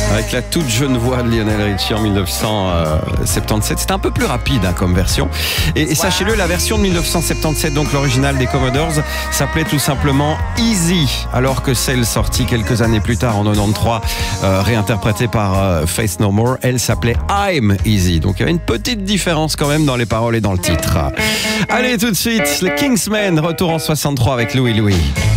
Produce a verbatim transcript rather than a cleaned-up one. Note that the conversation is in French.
Avec la toute jeune voix de Lionel Richie en dix-neuf cent soixante-dix-sept. C'était un peu plus rapide hein, comme version. Et, et sachez-le, la version de dix-neuf cent soixante-dix-sept, donc l'original des Commodores, s'appelait tout simplement Easy, alors que celle sortie quelques années plus tard en quatre-vingt-treize, euh, réinterprétée par euh, Faith No More, elle s'appelait I'm Easy. Donc il y avait une petite différence quand même dans les paroles et dans le titre. Allez, tout de suite, le Kingsmen, retour en soixante-trois avec Louis Louis.